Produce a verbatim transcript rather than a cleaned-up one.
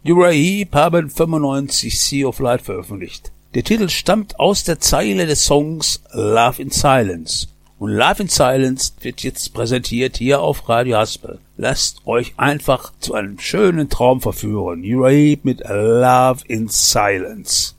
Uriah Heep haben fünfundneunzig Sea of Light veröffentlicht. Der Titel stammt aus der Zeile des Songs Love in Silence. Und Love in Silence wird jetzt präsentiert hier auf Radio Haspel. Lasst euch einfach zu einem schönen Traum verführen. Uriah Heep mit Love in Silence.